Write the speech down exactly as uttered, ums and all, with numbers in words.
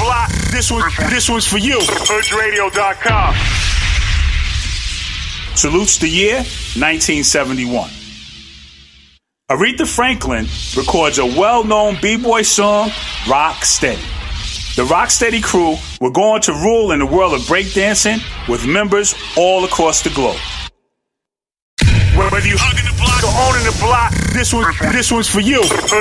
block, this one, this one's for you. Hood Radio dot com. Salutes the year nineteen seventy-one. Aretha Franklin records a well-known b-boy song, Rock Steady. The Rock Steady crew were going to rule in the world of breakdancing with members all across the globe. Whether you hugging the block or owning the block, this one, this one's for you.